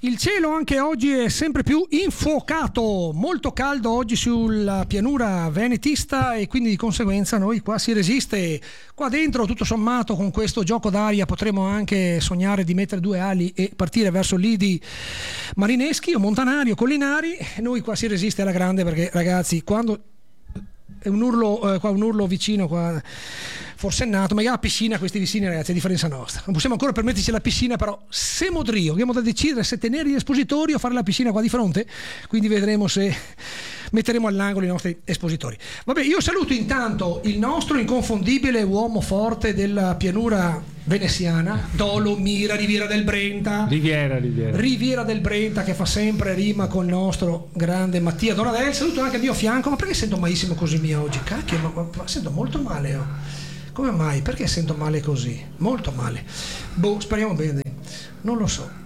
Il cielo anche oggi è sempre più infuocato, molto caldo oggi sulla pianura venetista e quindi di conseguenza noi qua si resiste. Qua dentro tutto sommato con questo gioco d'aria potremo anche sognare di mettere due ali e partire verso lidi marineschi o montanari o collinari. Noi qua si resiste alla grande perché ragazzi quando è un urlo vicino qua forsennato, ma la piscina, questi vicini ragazzi, a differenza nostra non possiamo ancora permetterci la piscina, però se modrio abbiamo da decidere se tenere gli espositori o fare la piscina qua di fronte, quindi vedremo se metteremo all'angolo i nostri espositori. Vabbè, io saluto intanto il nostro inconfondibile uomo forte della pianura veneziana, Dolo, Mira, Riviera del Brenta, Riviera del Brenta, che fa sempre rima con il nostro grande Mattia Donadel. Saluto anche al mio fianco, ma perché sento malissimo così mio oggi? Cacchio, ma sento molto male, oh. Come mai? Perché sento male così? Molto male. Speriamo bene. Non lo so.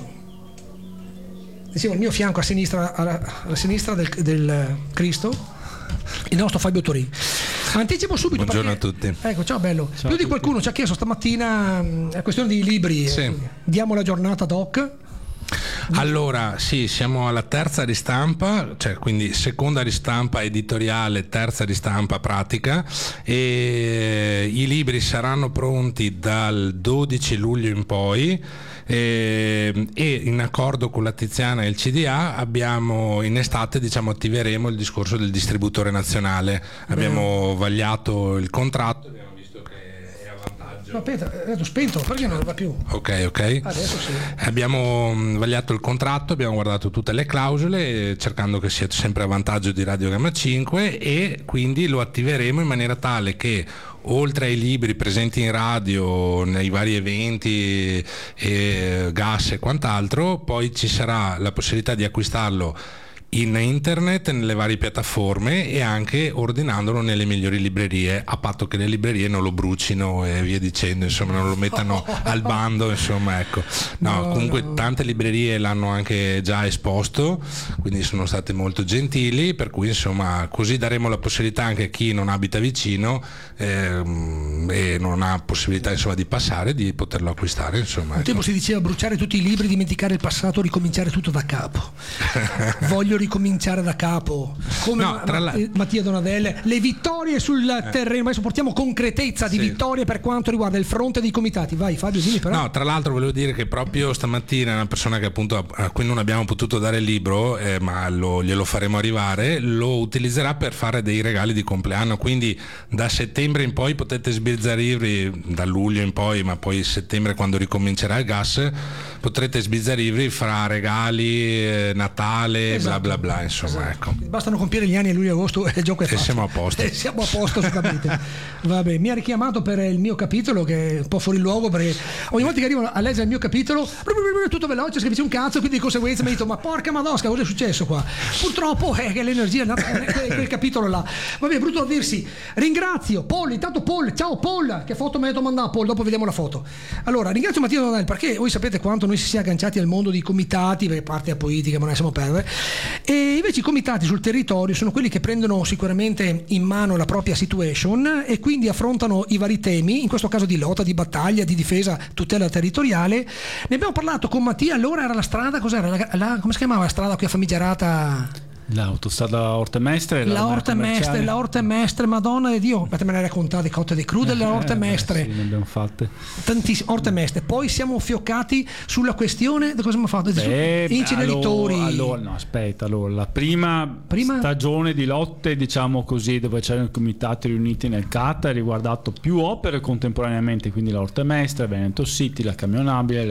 Dicevo, al mio fianco a sinistra, alla sinistra del Cristo, il nostro Fabio Torini. Anticipo subito. Buongiorno perché, a tutti. Ecco, ciao bello. Ciao Più di qualcuno ci ha chiesto stamattina la questione dei libri. Sì. Diamo la giornata doc. Allora, sì, siamo alla terza ristampa, cioè quindi seconda ristampa editoriale, terza ristampa pratica, e i libri saranno pronti dal 12 luglio in poi. E in accordo con la Tiziana e il CDA abbiamo in estate attiveremo il discorso del distributore nazionale. Abbiamo vagliato il contratto, abbiamo visto che è a vantaggio. No, aspetta, è spento, perché non va più? Ok. Adesso sì. Abbiamo vagliato il contratto, abbiamo guardato tutte le clausole cercando che sia sempre a vantaggio di Radio Gamma 5 e quindi lo attiveremo in maniera tale che oltre ai libri presenti in radio, nei vari eventi, gas e quant'altro, poi ci sarà la possibilità di acquistarlo in internet, nelle varie piattaforme e anche ordinandolo nelle migliori librerie, a patto che le librerie non lo brucino e via dicendo, insomma non lo mettano al bando, insomma, ecco. Comunque tante librerie l'hanno anche già esposto, quindi sono state molto gentili, per cui insomma così daremo la possibilità anche a chi non abita vicino e non ha possibilità insomma di passare, di poterlo acquistare, insomma. Un tempo si diceva bruciare tutti i libri, dimenticare il passato, ricominciare tutto da capo. Voglio ricominciare da capo come Mattia Donadel, le vittorie sul terreno. Adesso portiamo concretezza di vittorie per quanto riguarda il fronte dei comitati. Vai Fabio, dimmi però. No, tra l'altro volevo dire che proprio stamattina una persona che appunto a cui non abbiamo potuto dare il libro, ma glielo faremo arrivare, lo utilizzerà per fare dei regali di compleanno, quindi da settembre in poi potete sbizzarrirvi, da luglio in poi, ma poi settembre quando ricomincerà il gas potrete sbizzarrirvi fra regali, Natale, esatto. bla bla, insomma, ecco. Bastano compiere gli anni a luglio e agosto e il gioco è fatto. E siamo a posto. Siamo a posto assolutamente. Vabbè, mi ha richiamato per il mio capitolo che è un po' fuori luogo perché ogni volta che arrivo a leggere il mio capitolo è tutto veloce, scrivi un cazzo, quindi di conseguenza mi dico ma porca madosca, cosa è successo qua? Purtroppo è che l'energia è quel capitolo là. Vabbè, brutto da dirsi. Ringrazio Paul, intanto Paul, ciao Paul, che foto mi hai domandato Paul, dopo vediamo la foto. Allora, ringrazio Mattia Donadel perché voi sapete quanto noi si sia agganciati al mondo dei comitati, per parte a politica, ma non siamo perdere. E invece i comitati sul territorio sono quelli che prendono sicuramente in mano la propria situation e quindi affrontano i vari temi, in questo caso di lotta, di battaglia, di difesa, tutela territoriale. Ne abbiamo parlato con Mattia, allora era la strada, cos'era? Come si chiamava la strada qui a famigerata? L'autostrada Orte-Mestre, la Orte-Mestre, Madonna di Dio, me ne raccontate cotte di crude della Orte-Mestre. Sì, ne abbiamo fatte tantissime Orte-Mestre. Poi siamo fioccati sulla questione di cosa abbiamo fatto? Inceneritori. Allora, la prima stagione di lotte, diciamo così, dove c'erano i comitati riuniti nel CAT, ha riguardato più opere contemporaneamente, quindi la Orte-Mestre, Veneto City, la Camionabile,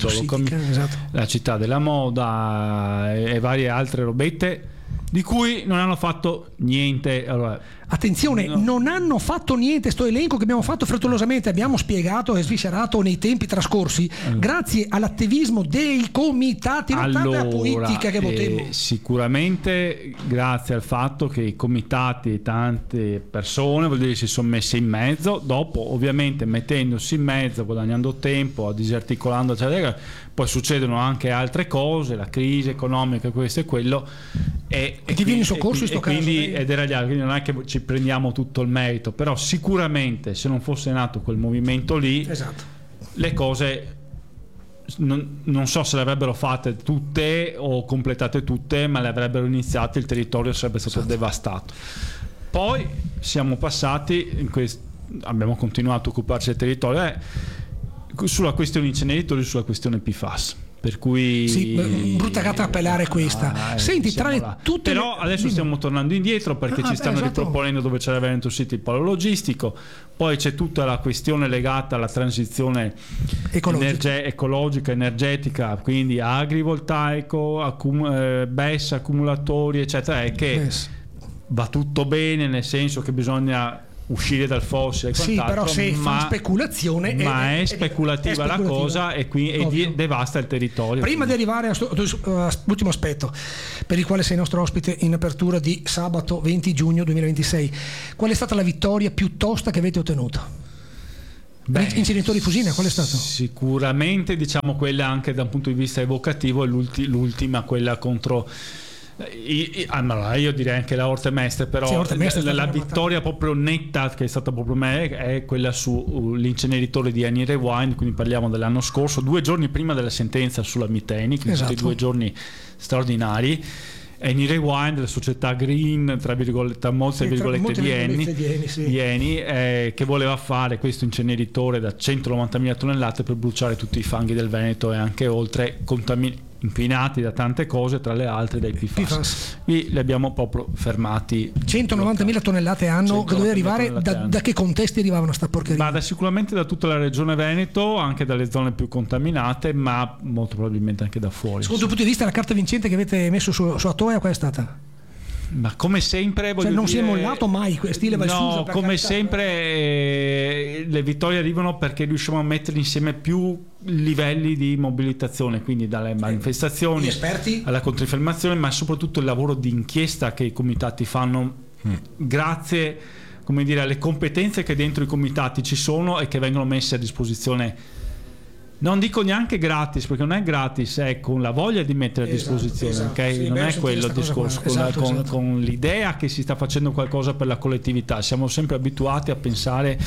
esatto. La città della moda e varie altre robette di cui non hanno fatto niente. Allora, attenzione, non hanno fatto niente. Sto elenco che abbiamo fatto frettolosamente, abbiamo spiegato e sviscerato nei tempi trascorsi, grazie all'attivismo dei comitati, non tanto alla politica che votiamo. Sicuramente grazie al fatto che i comitati e tante persone, vuol dire, si sono messe in mezzo, dopo ovviamente mettendosi in mezzo, guadagnando tempo, disarticolando, eccetera. Poi succedono anche altre cose, la crisi economica, questo e quello, e ti viene in soccorso in sto caso, quindi non è che ci prendiamo tutto il merito, però sicuramente se non fosse nato quel movimento lì, esatto, le cose non so se le avrebbero fatte tutte o completate tutte, ma le avrebbero iniziate, il territorio sarebbe stato devastato. Poi siamo passati abbiamo continuato a occuparci del territorio sulla questione inceneritori, sulla questione PFAS. Per cui sì, brutta carta a pelare questa. Senti, tra le tutte però adesso stiamo tornando indietro perché ci stanno riproponendo, dove c'era Veneto City, il polo logistico. Poi c'è tutta la questione legata alla transizione ecologica, energetica, quindi agrivoltaico, BES, accumulatori, eccetera, che va tutto bene, nel senso che bisogna uscire dal fossile e sì, però se fa speculazione è speculativa la cosa e devasta il territorio. Prima di arrivare all'ultimo aspetto per il quale sei nostro ospite in apertura di sabato 20 giugno 2026, qual è stata la vittoria più tosta che avete ottenuto? Inceneritori Fusina, qual è stato? Sicuramente, diciamo, quella anche da un punto di vista evocativo è l'ultima, quella contro allora io direi anche la Orte-Mestre, però la vittoria proprio netta che è stata proprio è quella sull'inceneritore di Eni Rewind, quindi parliamo dell'anno scorso, 2 giorni prima della sentenza sulla Miteni, quindi sono 2 giorni straordinari. Eni Rewind, la società green, tra virgolette, molte virgolette di Eni, che voleva fare questo inceneritore da 190.000 tonnellate per bruciare tutti i fanghi del Veneto e anche oltre, inquinati da tante cose, tra le altre dai PFAS. Qui li abbiamo proprio fermati. 190.000 tonnellate anno, che doveva arrivare da che contesti arrivavano sta porcheria? Sicuramente da tutta la regione Veneto, anche dalle zone più contaminate, ma molto probabilmente anche da fuori. Secondo il punto di vista, la carta vincente che avete messo su Atoia, qual è stata? Ma come sempre non si è mollato mai stile Valsusa, come sempre le vittorie arrivano perché riusciamo a mettere insieme più livelli di mobilitazione, quindi dalle manifestazioni alla controinformazione, ma soprattutto il lavoro di inchiesta che i comitati fanno grazie, come dire, alle competenze che dentro i comitati ci sono e che vengono messe a disposizione. Non dico neanche gratis, perché non è gratis, è con la voglia di mettere a disposizione, ok? Sì, non è quello il discorso, con l'idea che si sta facendo qualcosa per la collettività. Siamo sempre abituati a pensare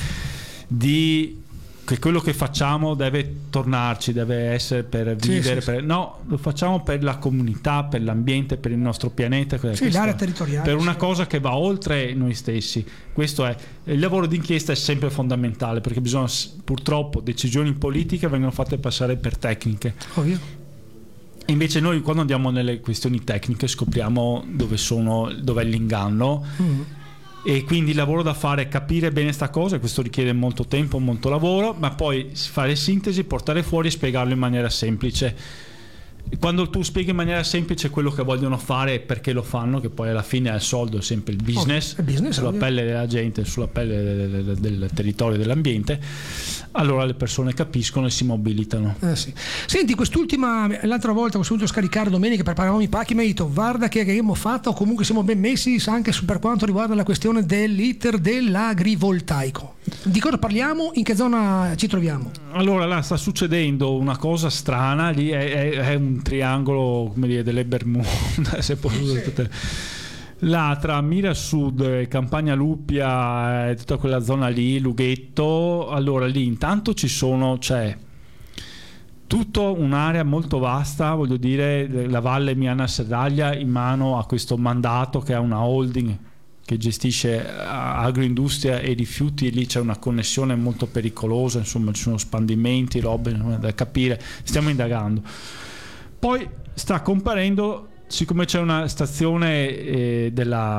che quello che facciamo deve tornarci, deve essere per vivere, no, lo facciamo per la comunità, per l'ambiente, per il nostro pianeta, l'area territoriale, per una cosa che va oltre noi stessi. Questo è il lavoro d'inchiesta, è sempre fondamentale, perché bisogna, purtroppo, decisioni politiche vengono fatte passare per tecniche. Ovvio. E invece noi, quando andiamo nelle questioni tecniche, scopriamo dov'è l'inganno. E quindi il lavoro da fare è capire bene sta cosa, questo richiede molto tempo, molto lavoro, ma poi fare sintesi, portare fuori e spiegarlo in maniera semplice. Quando tu spieghi in maniera semplice quello che vogliono fare e perché lo fanno, che poi alla fine è il soldo, è sempre il business, sulla pelle della gente, sulla pelle del territorio e dell'ambiente, allora le persone capiscono e si mobilitano. Sì. Senti, l'altra volta ho voluto scaricare domenica, preparavamo i pacchi, mi hai detto guarda che abbiamo fatto, comunque siamo ben messi anche per quanto riguarda la questione dell'iter dell'agrivoltaico. Di cosa parliamo? In che zona ci troviamo? Allora, là sta succedendo una cosa strana, lì è un triangolo, come dire, delle Bermuda, se posso dire. Là tra Mira Sud e Campagna Luppia e tutta quella zona lì, Lughetto, allora lì intanto c'è tutta un'area molto vasta, voglio dire, la Valle Miana Serraglia in mano a questo mandato che ha una holding che gestisce agroindustria e rifiuti, e lì c'è una connessione molto pericolosa, insomma ci sono spandimenti, robe da capire, stiamo indagando. Poi sta comparendo, siccome c'è una stazione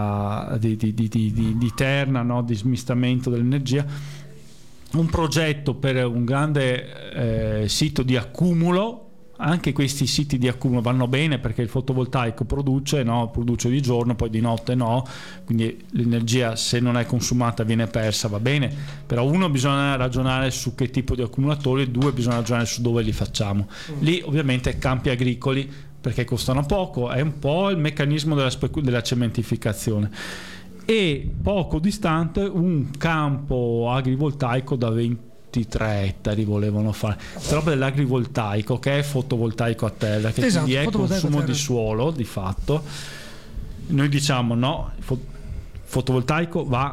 di Terna, no, di smistamento dell'energia, un progetto per un grande sito di accumulo. Anche questi siti di accumulo vanno bene perché il fotovoltaico produce di giorno, poi di notte no, quindi l'energia, se non è consumata, viene persa, va bene, però uno, bisogna ragionare su che tipo di accumulatori, 2, bisogna ragionare su dove li facciamo. Lì ovviamente campi agricoli, perché costano poco, è un po' il meccanismo della cementificazione. E poco distante un campo agrivoltaico da 23 ettari volevano fare. Questa roba dell'agrivoltaico, che è fotovoltaico a terra, che quindi è consumo di suolo di fatto. Noi diciamo no, fotovoltaico va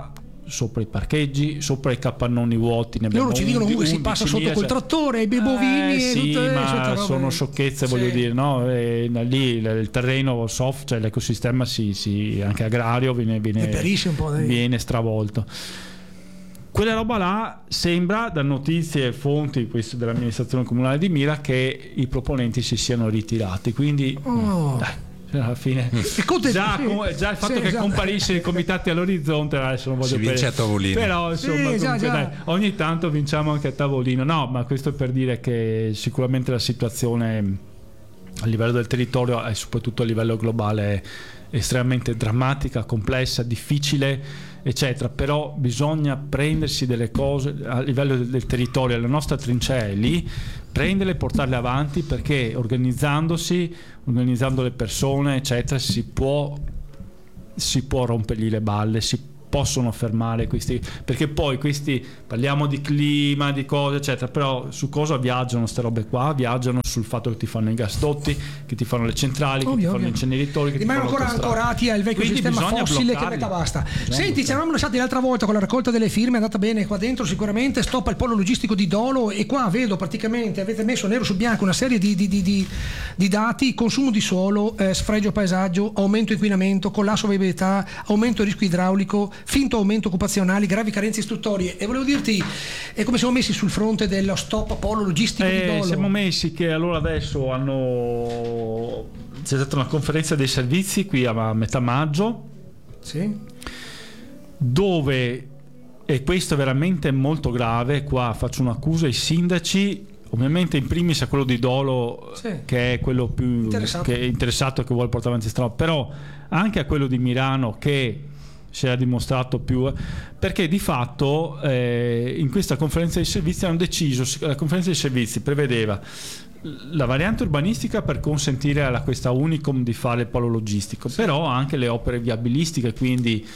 sopra i parcheggi, sopra i capannoni vuoti. Loro ci dicono comunque si passa sotto col trattore, i bovini sì, e ma sono sciocchezze, voglio dire, no? E lì il terreno soft, cioè l'ecosistema anche agrario perisce un po', viene stravolto. Quella roba là sembra, da notizie e fonti dell'amministrazione comunale di Mira, che i proponenti si siano ritirati, quindi dai, alla fine già il fatto che comparisce i comitati all'orizzonte, adesso non voglio si vince a tavolino, però insomma già. Dai, ogni tanto vinciamo anche a tavolino. No, ma questo è per dire che sicuramente la situazione a livello del territorio e soprattutto a livello globale è estremamente drammatica, complessa, difficile, eccetera. Però bisogna prendersi delle cose a livello del territorio, la nostra trincea è lì, prenderle e portarle avanti, perché organizzando le persone, eccetera, si può rompergli le balle, si possono fermare questi, perché poi parliamo di clima, di cose eccetera, però su cosa viaggiano queste robe qua? Viaggiano sul fatto che ti fanno i gasdotti, che ti fanno le centrali, che ti fanno gli inceneritori, che rimangono ancora ancorati al vecchio sistema fossile che metà basta. Senti, ci eravamo lasciati l'altra volta con la raccolta delle firme, è andata bene qua dentro sicuramente, stop al polo logistico di Dolo, e qua vedo praticamente avete messo nero su bianco una serie di dati: consumo di suolo, sfregio paesaggio, aumento inquinamento, collasso viabilità, aumento rischio idraulico, finto aumento occupazionale, gravi carenze istruttorie. E volevo dirti, è come siamo messi sul fronte dello stop polo logistico di Dolo? Siamo messi che allora adesso c'è stata una conferenza dei servizi qui a metà maggio, sì, dove, e questo è veramente molto grave, qua faccio un'accusa ai sindaci, ovviamente in primis a quello di Dolo, sì, che è quello più interessato, che vuole portare avanti questa roba, però anche a quello di Mirano, che si era dimostrato più, perché di fatto in questa conferenza dei servizi hanno deciso, la conferenza dei servizi prevedeva la variante urbanistica per consentire a questa Unicom di fare il polo logistico, sì, però anche le opere viabilistiche, quindi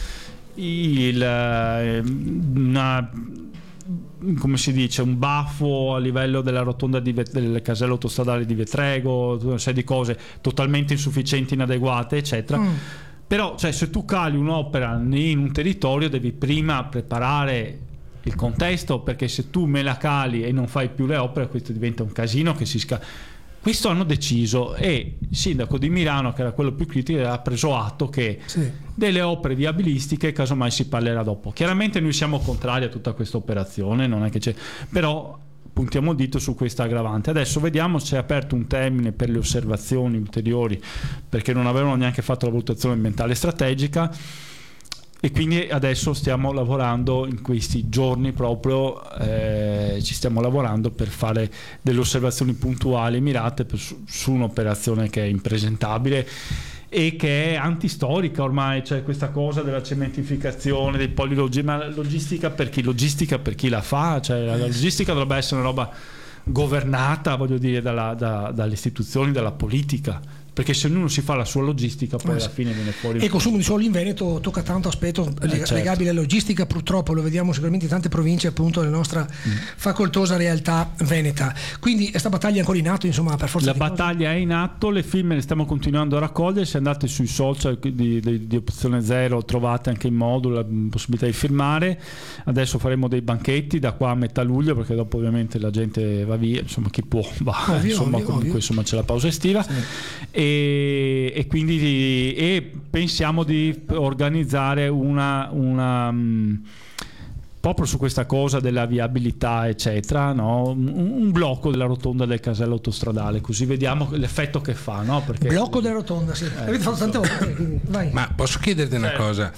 come si dice, un baffo a livello della rotonda del casello autostradale di Vetrego, una serie di cose totalmente insufficienti, inadeguate, eccetera. Però, cioè, se tu cali un'opera in un territorio devi prima preparare il contesto, perché se tu me la cali e non fai più le opere, questo diventa un casino che questo hanno deciso, e il sindaco di Milano, che era quello più critico, ha preso atto che delle opere viabilistiche casomai si parlerà dopo. Chiaramente noi siamo contrari a tutta questa operazione, non è che c'è, però puntiamo il dito su questa aggravante. Adesso vediamo se è aperto un termine per le osservazioni ulteriori, perché non avevano neanche fatto la valutazione ambientale strategica, e quindi adesso stiamo lavorando in questi giorni proprio, ci stiamo lavorando per fare delle osservazioni puntuali mirate su un'operazione che è impresentabile e che è antistorica ormai, cioè questa cosa della cementificazione dei poli logistica per chi la fa, cioè la logistica dovrebbe essere una roba governata, voglio dire, dalle istituzioni, dalla politica, perché se ognuno si fa la sua logistica poi alla fine viene fuori. E il consumo di suolo in Veneto tocca tanto aspetto legabile alla logistica, purtroppo lo vediamo sicuramente in tante province appunto della nostra facoltosa realtà veneta. Quindi questa battaglia è ancora in atto, insomma, per forza la battaglia è in atto, le firme le stiamo continuando a raccogliere. Se andate sui social di Opzione Zero trovate anche in modulo la possibilità di firmare. Adesso faremo dei banchetti da qua a metà luglio, perché dopo ovviamente la gente va via, insomma chi può va, ovvio. Insomma c'è la pausa estiva, sì. E quindi pensiamo di organizzare una proprio su questa cosa della viabilità eccetera, no? un blocco della rotonda del casello autostradale, così vediamo l'effetto che fa, no? Perché blocco della rotonda, sì, l'avete fatto tante volte, quindi vai. Ma posso chiederti una cosa?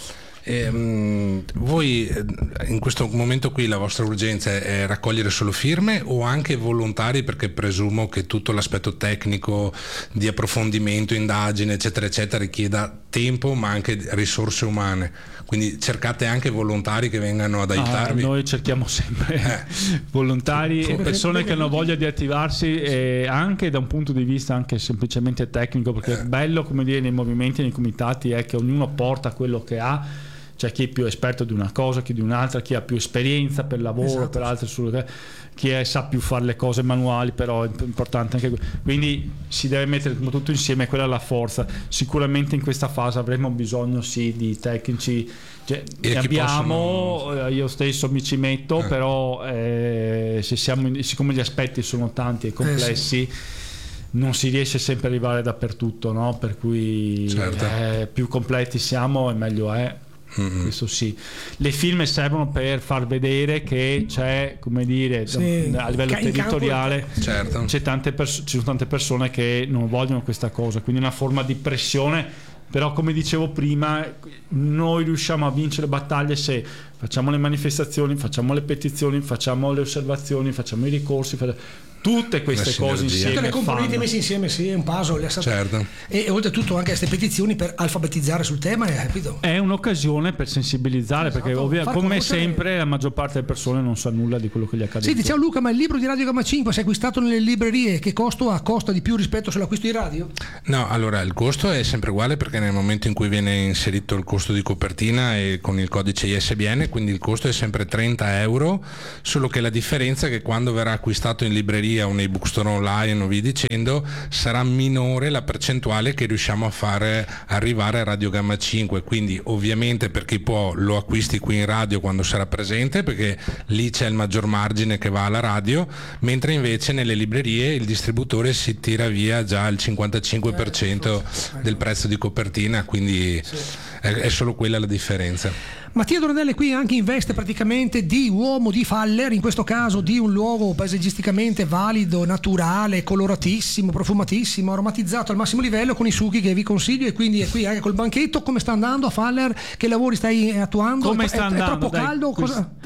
Voi in questo momento qui la vostra urgenza è raccogliere solo firme o anche volontari, perché presumo che tutto l'aspetto tecnico di approfondimento, indagine eccetera eccetera richieda tempo ma anche risorse umane, quindi cercate anche volontari che vengano ad aiutarvi? Noi cerchiamo sempre volontari e persone che hanno voglia di attivarsi, anche da un punto di vista anche semplicemente tecnico, perché è bello, come dire, nei movimenti, nei comitati è che ognuno porta quello che ha, c'è chi è più esperto di una cosa, chi di un'altra, chi ha più esperienza per lavoro, esatto, per altre, sa più fare le cose manuali, però è importante anche quindi si deve mettere tutto insieme, quella è la forza. Sicuramente in questa fase avremo bisogno di tecnici, ne abbiamo, io stesso mi ci metto, però siccome gli aspetti sono tanti e complessi, non si riesce sempre ad arrivare dappertutto, no? Per cui più completi siamo e meglio è. Questo sì, le film servono per far vedere che c'è, come dire, a livello territoriale ci sono tante persone che non vogliono questa cosa, quindi una forma di pressione. Però come dicevo prima, noi riusciamo a vincere battaglie se facciamo le manifestazioni, facciamo le petizioni, facciamo le osservazioni, facciamo i ricorsi, tutte queste cose insieme, tutte le componenti messe insieme, è un puzzle. E oltretutto anche queste petizioni per alfabetizzare sul tema, capito? È un'occasione per sensibilizzare, perché come sempre la maggior parte delle persone non sa nulla di quello che gli accade. Senti, ciao Luca, ma il libro di Radio Gamma 5 se è acquistato nelle librerie, che costo ha? Costa di più rispetto se l'acquisto in radio? No, allora il costo è sempre uguale, perché nel momento in cui viene inserito il costo di copertina e con il codice ISBN, quindi il costo è sempre 30 euro, solo che la differenza è che quando verrà acquistato in libreria o nei bookstore online o via dicendo, sarà minore la percentuale che riusciamo a fare arrivare a Radio Gamma 5, quindi ovviamente per chi può lo acquisti qui in radio quando sarà presente, perché lì c'è il maggior margine che va alla radio, mentre invece nelle librerie il distributore si tira via già il 55% del prezzo di copertina, quindi è solo quella la differenza. Mattia Dornelle qui anche investe praticamente di uomo di Faller, in questo caso di un luogo paesaggisticamente valido, naturale, coloratissimo, profumatissimo, aromatizzato al massimo livello con i succhi che vi consiglio, e quindi è qui anche col banchetto. Come sta andando a Faller? Che lavori stai attuando? Come sta andando? È troppo caldo?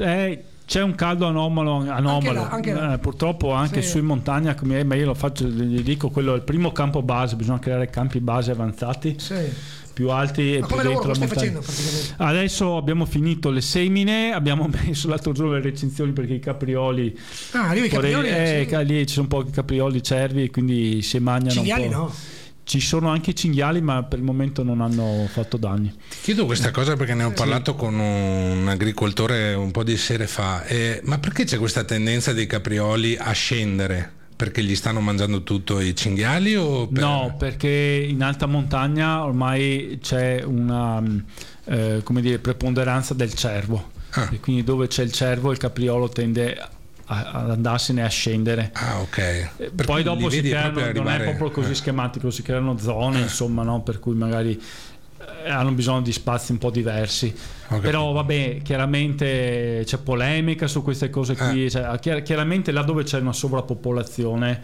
C'è un caldo anomalo. Anche là. Purtroppo anche su in montagna, ma io lo faccio, gli dico, quello è il primo campo base, bisogna creare campi base avanzati. Più alti e più dentro la montagna. Adesso abbiamo finito le semine, abbiamo messo l'altro giorno le recinzioni perché i caprioli. I caprioli? Lì ci sono pochi caprioli, cervi, e quindi si mangiano. Cinghiali un po'. No? Ci sono anche cinghiali, ma per il momento non hanno fatto danni. Ti chiedo questa cosa perché ne ho parlato con un agricoltore un po' di sere fa. Ma perché c'è questa tendenza dei caprioli a scendere? Perché gli stanno mangiando tutto i cinghiali o No, perché in alta montagna ormai c'è una preponderanza del cervo, e quindi dove c'è il cervo il capriolo tende ad andarsene a scendere. Ok. Poi dopo si creano, non è proprio così schematico, si creano zone, insomma, no? Per cui magari hanno bisogno di spazi un po' diversi. Però vabbè, chiaramente c'è polemica su queste cose qui, chiaramente là dove c'è una sovrappopolazione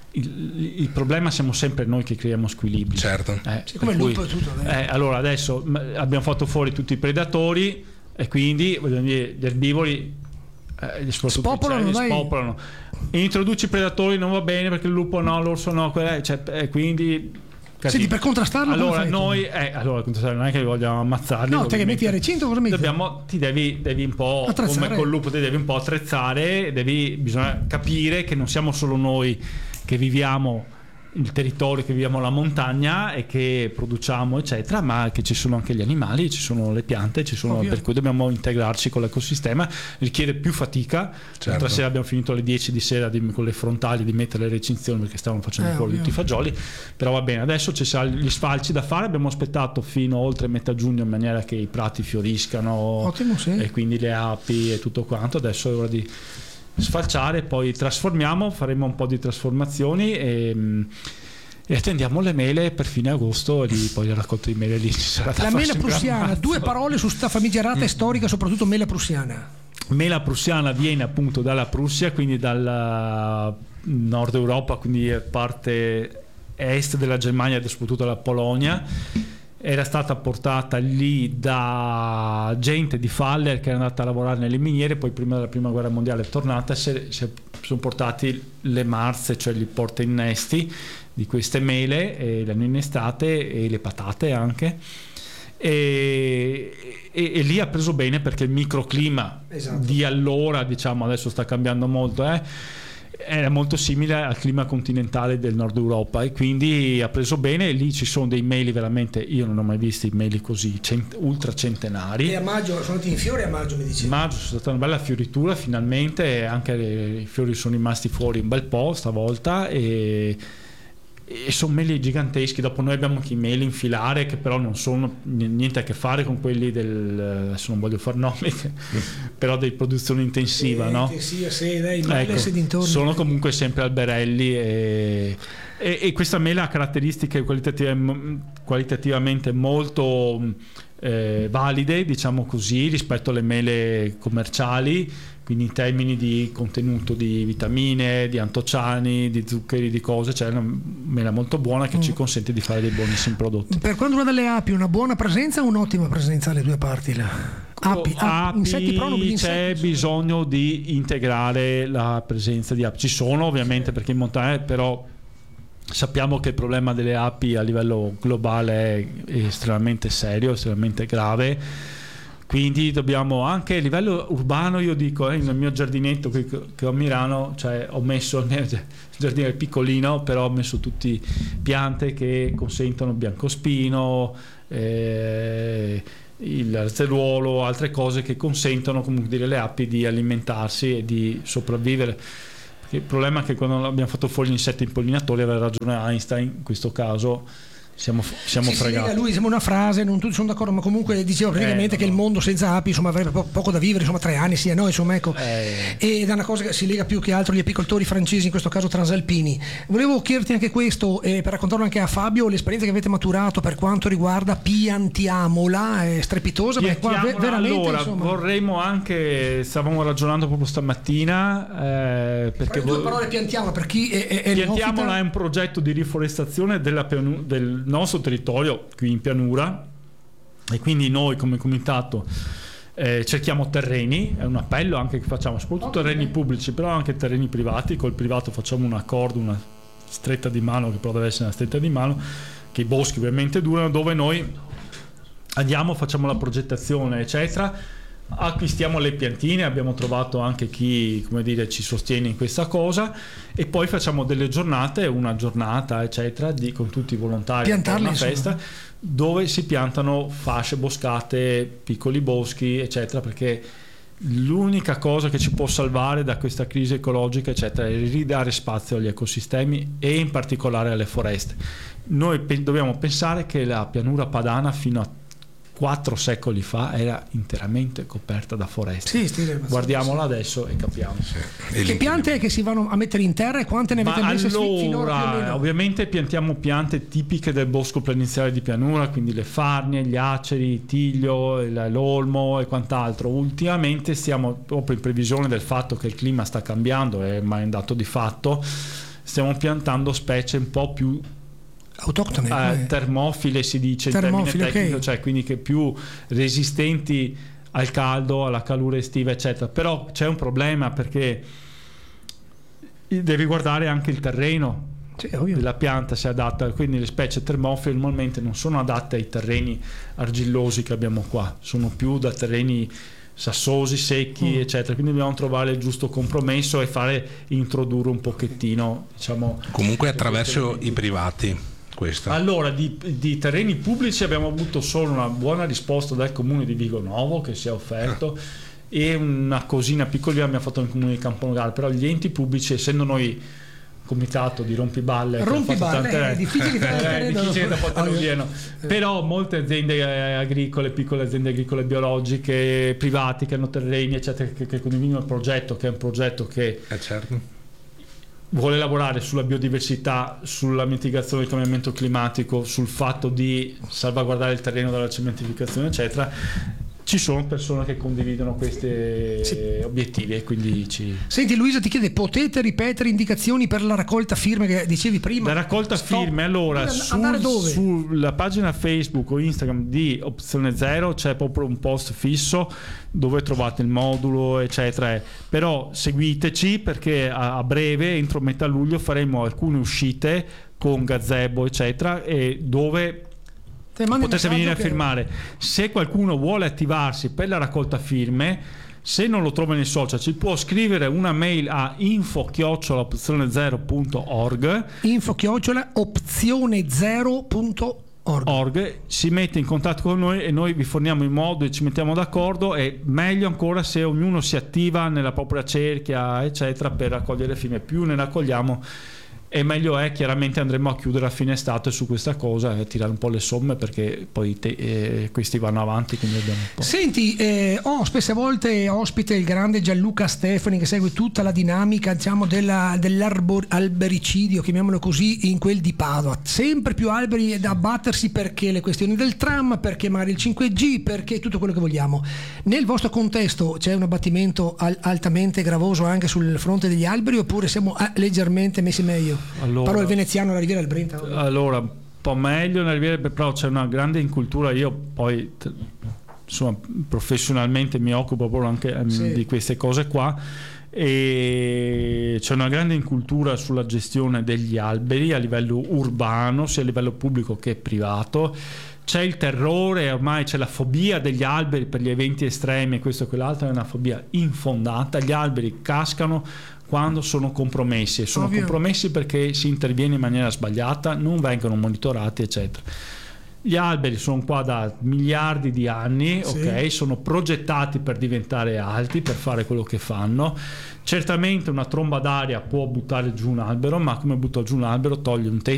il problema siamo sempre noi che creiamo squilibri. Certo. Come il lupo e tutto. Allora adesso abbiamo fatto fuori tutti i predatori e quindi gli erbivori spopolano. Introduci i predatori non va bene perché il lupo no, l'orso no, quindi senti, per contrastarlo allora noi non è che vogliamo ammazzarli, no, te che metti a recinto cosa metti? Ti devi un po' attrezzare. Come col lupo ti devi un po' attrezzare, bisogna capire che non siamo solo noi che viviamo il territorio, che viviamo la montagna e che produciamo eccetera, ma che ci sono anche gli animali, ci sono le piante, per cui dobbiamo integrarci con l'ecosistema. Richiede più fatica. L'altra sera abbiamo finito alle 10 di sera con le frontali di mettere le recinzioni perché stavano facendo fuori tutti i fagioli, però va bene, adesso ci sono gli sfalci da fare, abbiamo aspettato fino oltre metà giugno in maniera che i prati fioriscano. Ottimo, sì. E quindi le api e tutto quanto, adesso è ora di sfalciare, poi trasformiamo, faremo un po' di trasformazioni e attendiamo le mele per fine agosto, e lì poi la raccolta di mele lì ci sarà da la mela prussiana. Due parole su sta famigerata e storica, soprattutto mela prussiana. Mela prussiana viene appunto dalla Prussia, quindi dal nord Europa, quindi parte est della Germania e soprattutto dalla Polonia. Era stata portata lì da gente di Faller che era andata a lavorare nelle miniere, poi prima della prima guerra mondiale è tornata, sono portati le marze, cioè i portainnesti di queste mele, e le hanno innestate, e le patate anche, e lì ha preso bene perché il microclima di allora, diciamo, adesso sta cambiando molto, era molto simile al clima continentale del nord Europa, e quindi ha preso bene. Lì ci sono dei meli veramente, io non ho mai visto i meli così ultra centenari. E a maggio sono andati in fiore, a maggio mi dicevi? A maggio c'è stata una bella fioritura finalmente, anche i fiori sono rimasti fuori un bel po' stavolta, e sono meli giganteschi. Dopo noi abbiamo anche i meli in filare, che però non sono niente a che fare con quelli adesso non voglio far nomi, però di produzione intensiva, no? Intensiva, sì, dai, ecco, sono comunque sempre alberelli, e questa mela ha caratteristiche qualitativamente molto valide, diciamo così, rispetto alle mele commerciali, quindi in termini di contenuto di vitamine, di antociani, di zuccheri, di cose. C'è una mela molto buona che ci consente di fare dei buonissimi prodotti. Per quanto riguarda le api, una buona presenza o un'ottima presenza alle due parti? Api, insetti pronobili, c'è bisogno di integrare la presenza di api. Ci sono ovviamente, perché in montagna, però sappiamo che il problema delle api a livello globale è estremamente serio, estremamente grave. Quindi dobbiamo anche a livello urbano, io dico, nel mio giardinetto che ho a Milano, cioè ho messo il giardino è piccolino, però ho messo tutte piante che consentono biancospino, il razzeruolo, altre cose che consentono comunque alle api di alimentarsi e di sopravvivere. Perché il problema è che quando abbiamo fatto fuori gli insetti impollinatori, aveva ragione Einstein in questo caso, siamo fregati. Sì, lui sembra una frase, non tutti sono d'accordo, ma comunque diceva praticamente che il mondo senza api, insomma, avrebbe poco da vivere, insomma 3 anni, sì, no, insomma, ecco. Ed è una cosa che si lega più che altro agli apicoltori francesi, in questo caso transalpini. Volevo chiederti anche questo, per raccontarlo anche a Fabio, l'esperienza che avete maturato per quanto riguarda Piantiamola, è strepitosa, ma qua veramente, allora, insomma, vorremmo anche, stavamo ragionando proprio stamattina, perché due parole. Piantiamola, per chi è Piantiamola è un progetto di riforestazione del nostro territorio qui in pianura, e quindi noi come comitato cerchiamo terreni. È un appello anche che facciamo, soprattutto terreni pubblici, però anche terreni privati. Col privato facciamo un accordo, una stretta di mano, che però deve essere una stretta di mano, che i boschi ovviamente durano, dove noi andiamo, facciamo la progettazione eccetera, acquistiamo le piantine, abbiamo trovato anche chi, come dire, ci sostiene in questa cosa, e poi facciamo delle giornate, una giornata eccetera, con tutti i volontari, una festa dove si piantano fasce boscate, piccoli boschi eccetera, perché l'unica cosa che ci può salvare da questa crisi ecologica eccetera è ridare spazio agli ecosistemi, e in particolare alle foreste. Noi dobbiamo pensare che la pianura padana fino a 4 secoli fa era interamente coperta da foreste. Guardiamola adesso e capiamo. Che piante è che si vanno a mettere in terra, e quante ne avete messe finora più o meno? Ovviamente piantiamo piante tipiche del bosco planiziale di pianura, quindi le farnie, gli aceri, il tiglio, l'olmo e quant'altro. Ultimamente stiamo, proprio in previsione del fatto che il clima sta cambiando, ma è un dato di fatto, stiamo piantando specie un po' più autoctone, termofile si dice in termine tecnico, cioè quindi che più resistenti al caldo, alla calura estiva eccetera. Però c'è un problema, perché devi guardare anche il terreno della pianta, se è adatta, quindi le specie termofile normalmente non sono adatte ai terreni argillosi che abbiamo qua, sono più da terreni sassosi, secchi eccetera, quindi dobbiamo trovare il giusto compromesso e introdurre un pochettino, diciamo, comunque attraverso i privati. Allora, di terreni pubblici abbiamo avuto solo una buona risposta dal comune di Vigonovo, che si è offerto, e una cosina piccolina abbiamo fatto nel comune di Camponogale. Però gli enti pubblici, essendo noi comitato di rompiballe, è difficile da portare via, no? Però molte aziende agricole, piccole aziende agricole biologiche, privati che hanno terreni eccetera, che condividono il progetto, che è un progetto che vuole lavorare sulla biodiversità, sulla mitigazione del cambiamento climatico, sul fatto di salvaguardare il terreno dalla cementificazione eccetera. Ci sono persone che condividono questi obiettivi, e quindi Senti, Luisa ti chiede: potete ripetere indicazioni per la raccolta firme che dicevi prima? La raccolta firme, allora sulla pagina Facebook o Instagram di Opzione Zero c'è proprio un post fisso dove trovate il modulo eccetera, però seguiteci, perché a breve, entro metà luglio, faremo alcune uscite con gazebo eccetera, e dove potete venire a firmare. Se qualcuno vuole attivarsi per la raccolta firme, Se non lo trova nei social, ci può scrivere una mail a info@opzionezero.org. info@opzionezero.org. Si mette in contatto con noi e noi vi forniamo i modi, ci mettiamo d'accordo, e meglio ancora se ognuno si attiva nella propria cerchia eccetera per raccogliere firme. Più ne raccogliamo e meglio è. Chiaramente andremo a chiudere a fine estate su questa cosa e tirare un po' le somme, perché poi questi vanno avanti, quindi abbiamo un po'. Senti, ho spesse volte ospite il grande Gianluca Stefani, che segue tutta la dinamica, diciamo, dell'albericidio, chiamiamolo così, in quel di Padova. Sempre più alberi da abbattersi perché le questioni del tram, perché magari il 5G, perché tutto quello che vogliamo. Nel vostro contesto c'è un abbattimento altamente gravoso anche sul fronte degli alberi, oppure siamo leggermente messi meglio? Allora, parlo del veneziano, la Riviera del Brenta. Allora, un po' meglio nella Riviera, però c'è una grande incultura. Io poi insomma professionalmente mi occupo proprio anche di queste cose qua, e c'è una grande incultura sulla gestione degli alberi a livello urbano, sia a livello pubblico che privato. C'è il terrore, ormai c'è la fobia degli alberi per gli eventi estremi, questo e quell'altro, è una fobia infondata. Gli alberi cascano quando sono compromessi, e sono compromessi perché si interviene in maniera sbagliata, non vengono monitorati eccetera. Gli alberi sono qua da miliardi di anni, ok, sono progettati per diventare alti, per fare quello che fanno. Certamente una tromba d'aria può buttare giù un albero, ma come butta giù un albero toglie un tetto